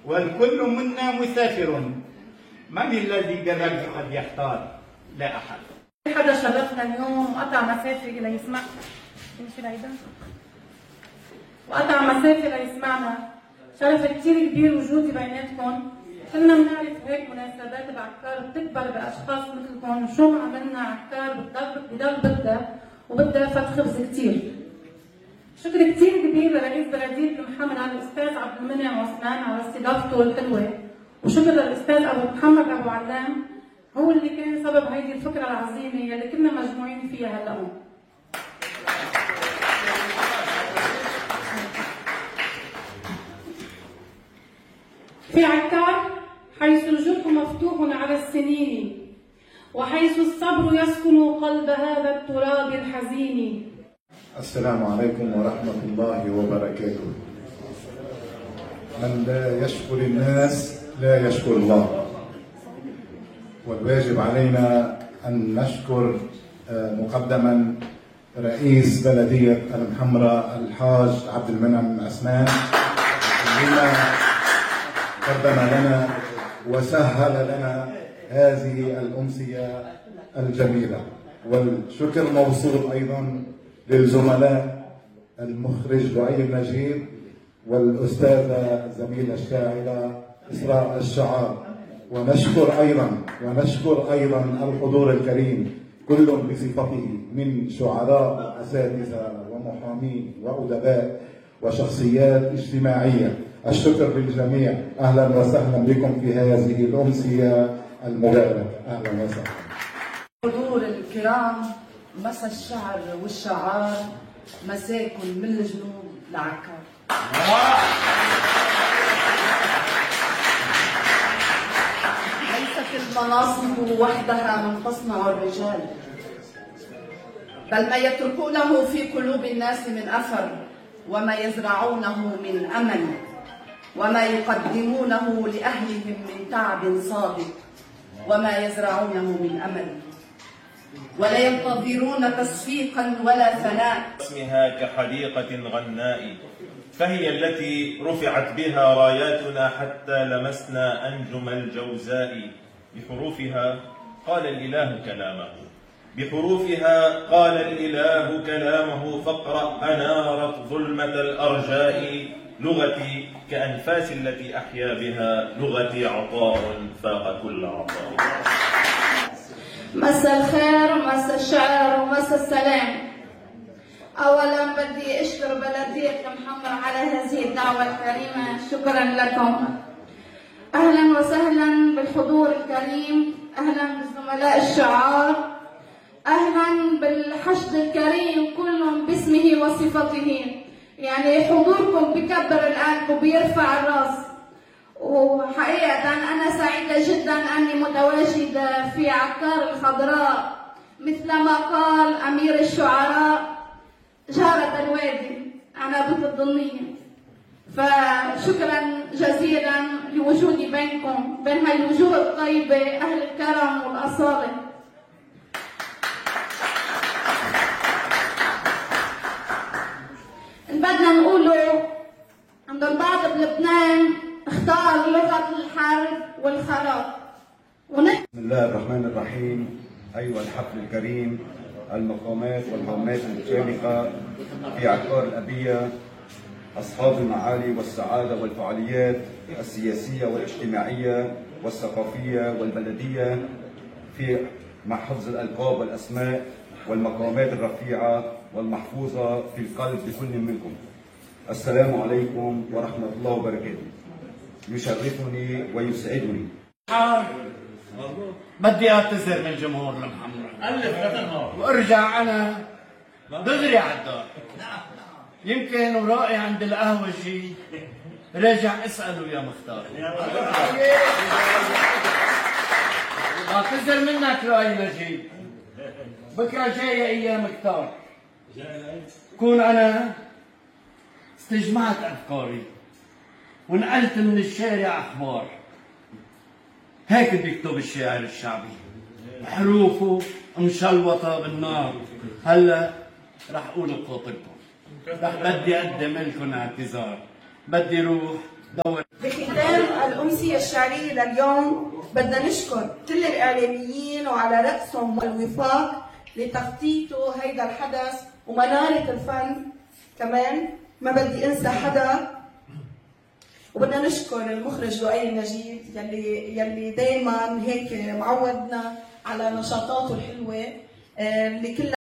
والكل منا مسافر. من الذي جرب قد يختار؟ لا أحد. حدا شرفنا اليوم وقطع مسافة ليسمع وقطع مسافة ليسمعنا. شرف كتير كبير وجودي بيناتكم. كلنا بنعرف هيك مناسبات بعكار بتكبر باشخاص مثلكم، وشو ما عملنا عكار بضل بدها فت خبز كتير. شكر كتير كبير لرئيس بلدية المحمر الاستاذ عبد المنعم عثمان على استضافته الحلوة، وشكر للاستاذ ابو محمد ابو علام، هو اللي كان سبب هيدي الفكرة العظيمة يلي كنا مجموعين فيها هلا. في عكار حيث الجرح مفتوح على السنين، وحيث الصبر يسكن قلب هذا التراب الحزين. السلام عليكم ورحمة الله وبركاته. من لا يشكر الناس لا يشكر الله، والواجب علينا أن نشكر مقدما رئيس بلدية المحمرة الحاج عبد المنعم عثمان بما قدم لنا وسهل لنا هذه الأمسية الجميلة. والشكر موصول أيضا للزملاء المخرج لؤي النجيب والأستاذة زميلة الشاعرة إسراء الشعار. ونشكر أيضا الحضور الكريم كل بصفته من شعراء وأساتذة ومحامين وأدباء وشخصيات اجتماعية. الشكر للجميع. أهلا وسهلا بكم في هذه الأمسية المباركة. أهلا وسهلا. الحضور الكرام، مسا الشعر والشعار، مساكن من الجنوب لعكار. ليست المناصب وحدها من تصنع الرجال، بل ما يتركونه في قلوب الناس من أثر، وما يزرعونه من أمل، وما يقدمونه لأهلهم من تعب صادق، وما يزرعونه من أمل، ولا ينتظرون تصفيقا ولا ثناء. اسمها كحديقة غناء، فهي التي رفعت بها راياتنا حتى لمسنا أنجم الجوزاء. بحروفها قال الإله كلامه، بحروفها قال الإله كلامه، فاقرأ أنارت ظلمة الأرجاء. لغتي كأنفاس التي أحيا بها، لغتي عطاء فاق كل عطاء. مساء الخير ومساء الشعر ومساء السلام. أولا بدي أشكر بلدية المحمر على هذه الدعوة الكريمة، شكرا لكم. أهلا وسهلا بالحضور الكريم، أهلا بالزملاء الشعار، أهلا بالحشد الكريم كلهم باسمه وصفته. يعني حضوركم بكبر القلب وبيرفع الراس، وحقيقة أنا سعيدة جدا أني متواجدة في عكار الخضراء، مثلما قال أمير الشعراء جارة الوادي عنبة الضنية. فشكرا جزيلا لوجودي بينكم، بين هاي الوجوه الطيبة أهل الكرم والأصالة. بدنا نقوله عند البعض بلبنان اختار لغة الحرب والخراب. بسم الله الرحمن الرحيم. أيها الحفل الكريم، المقامات والهامات المشاركة في عكار الأبية، أصحاب المعالي والسعادة والفعاليات السياسية والاجتماعية والثقافية والبلدية في مع حفظ الألقاب والأسماء والمقامات الرفيعة والمحفوظة في القلب لكل منكم. السلام عليكم ورحمة الله وبركاته. يشرفني ويسعدني. بدي اعتذر من جمهور المحمرة وارجع انا دغري على الدار. يمكن ورائي عند القهوجي راجع اساله يا مختار. اعتذر منك لؤي نجيب. بكره جايه ايام كتار، كون انا استجمعت افكاري ونقلت من الشارع اخبار. هيك بيكتب الشاعر الشعبي، حروفه مشلوطه بالنار. هلا رح اقول بخاطركم، رح بدي اقدم لكم اعتذار. بدي روح دور بختام الأمسية الشعرية لليوم بدنا نشكر كل الإعلاميين وعلى رأسهم الوفاق لتخطيطه هيدا الحدث ومنارة الفن كمان، ما بدي انسى حدا. وبدنا نشكر المخرج لؤي النجيب يلي دايما هيك معودنا على نشاطاته الحلوه اللي كلها